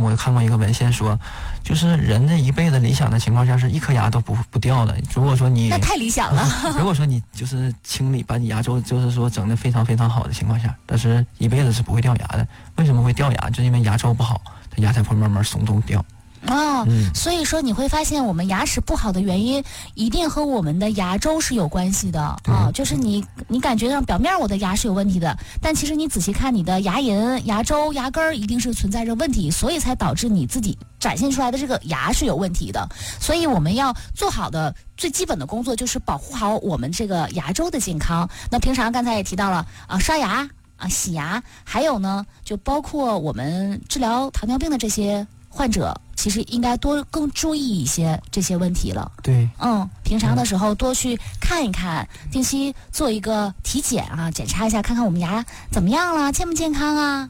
我看过一个文献说，就是人的一辈子理想的情况下是一颗牙都不掉的。如果说你那太理想了。 如果说你就是把你牙周就是说整得非常非常好的情况下，但是一辈子是不会掉牙的。为什么会掉牙？就是因为牙周不好，它牙才会慢慢松动掉。 所以说你会发现我们牙齿不好的原因一定和我们的牙周是有关系的啊。就是你感觉上表面我的牙是有问题的，但其实你仔细看你的牙龈、牙周、牙根一定是存在着问题，所以才导致你自己展现出来的这个牙是有问题的。所以我们要做好的最基本的工作就是保护好我们这个牙周的健康。那平常刚才也提到了刷牙洗牙，还有呢就包括我们治疗糖尿病的这些患者，其实应该更注意一些这些问题了。 对， 平常的时候多去看一看，定期做一个体检检查一下，看看我们牙怎么样了，健不健康啊。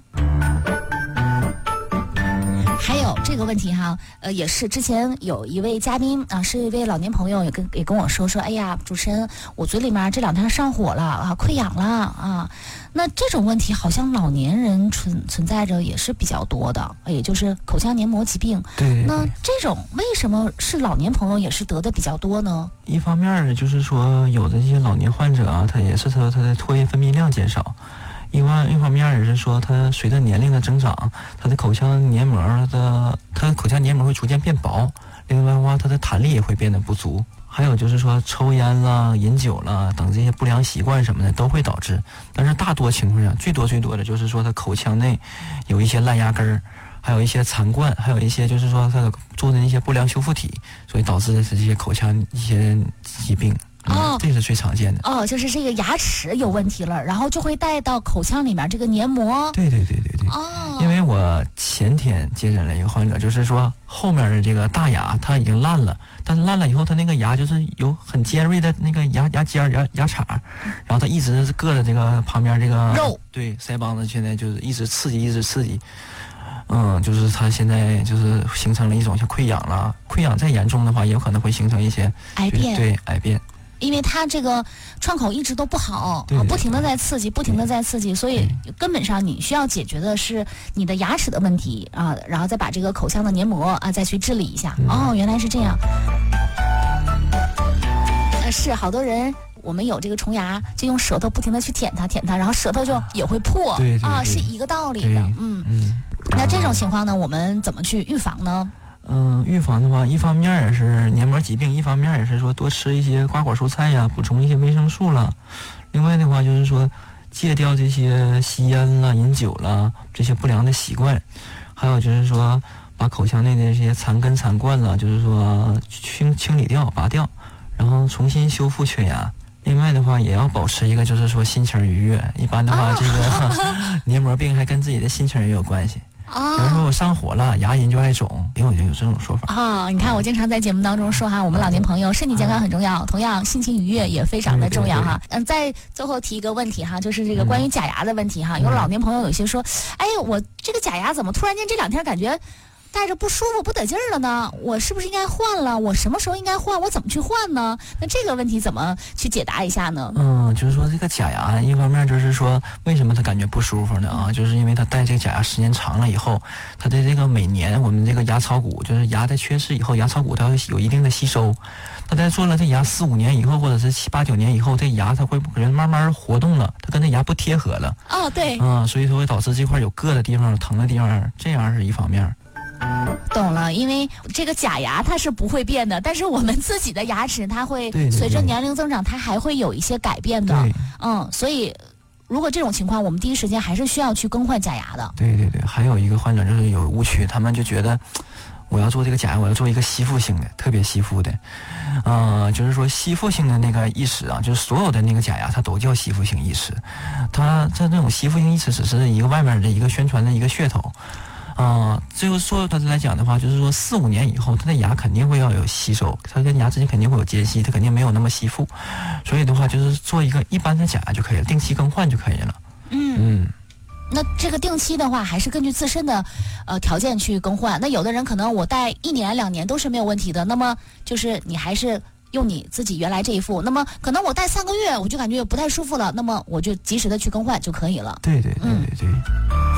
还有这个问题也是之前有一位嘉宾是一位老年朋友也跟我说，哎呀，主持人，我嘴里面这2天上火了溃疡了那这种问题好像老年人存在着也是比较多的，也就是口腔黏膜疾病。 对。 那这种为什么是老年朋友也是得的比较多呢？ 一方面就是说，有的这些老年患者他也是他的唾液分泌量减少。一方面也是说，它随着年龄的增长，它的口腔黏膜会逐渐变薄。另外的话，它的弹力也会变得不足。还有就是说，抽烟啦、饮酒啦等这些不良习惯什么的都会导致。但是大多情况下，最多的就是说，它口腔内有一些烂牙根儿，还有一些残冠，还有一些就是说它做的那些不良修复体，所以导致的是这些口腔一些疾病。这是最常见的。 就是这个牙齿有问题了，然后就会带到口腔里面这个黏膜。 对。因为我前天接诊了一个患者，就是说后面的这个大牙它已经烂了，但是烂了以后，它那个牙就是有很尖锐的那个牙尖牙齿，然后它一直硌着这个旁边这个肉， 对，腮帮子现在就是一直刺激。就是它现在就是形成了一种像溃疡了，溃疡再严重的话，也有可能会形成一些癌变。 对，癌变。 因为它这个创口一直都不好，不停的在刺激，所以根本上你需要解决的是你的牙齿的问题然后再把这个口腔的黏膜再去治理一下。原来是这样。是好多人我们有这个虫牙，就用舌头不停的去舔它，然后舌头就也会破。 对， 是一个道理的。那这种情况呢，我们怎么去预防呢？ 预防的话，一方面也是黏膜疾病，一方面也是说多吃一些瓜果蔬菜呀，补充一些维生素啦。另外的话就是说，戒掉这些吸烟啦、饮酒啦这些不良的习惯，还有就是说把口腔内的这些残根残冠啦，就是说清理掉、拔掉，然后重新修复缺牙。另外的话，也要保持一个就是说心情愉悦。一般的话，这个黏膜病还跟自己的心情也有关系。比如说我上火了，牙龈就爱肿，因为我就有这种说法。 你看我经常在节目当中说我们老年朋友身体健康很重要，同样心情愉悦也非常的重要再最后提一个问题就是这个关于假牙的问题有老年朋友有些说，我这个假牙怎么突然间这2天感觉带着不舒服不得劲儿了呢？我是不是应该换了？我什么时候应该换？我怎么去换呢？那这个问题怎么去解答一下呢？ 就是说这个假牙，一方面就是说为什么他感觉不舒服呢？就是因为他戴这个假牙时间长了以后，他的这个每年我们这个牙槽骨，就是牙在缺失以后，牙槽骨它会有一定的吸收。他在做了这牙4、5年以后，或者是7、8、9年以后，这牙它会可能慢慢活动了，它跟这牙不贴合了。 对。 所以说会导致这块有硌的地方、有疼的地方，这样是一方面。 懂了，因为这个假牙它是不会变的，但是我们自己的牙齿它会随着年龄增长，它还会有一些改变的。所以如果这种情况，我们第一时间还是需要去更换假牙的。 对，还有一个患者就是有误区，他们就觉得我要做这个假牙，我要做一个吸附性的，特别吸附的。就是说吸附性的那个义齿就是所有的那个假牙它都叫吸附性义齿，它这种吸附性义齿只是一个外面的一个宣传的一个噱头。最后说它来讲的话，就是说4、5年以后，它的牙肯定会要有吸收，它跟牙之间肯定会有间隙，它肯定没有那么吸附，所以的话就是做一个一般的假牙就可以了，定期更换就可以了。 那这个定期的话，还是根据自身的条件去更换。那有的人可能我戴1年、2年都是没有问题的，那么就是你还是用你自己原来这一副，那么可能我戴3个月我就感觉不太舒服了，那么我就及时的去更换就可以了。 对。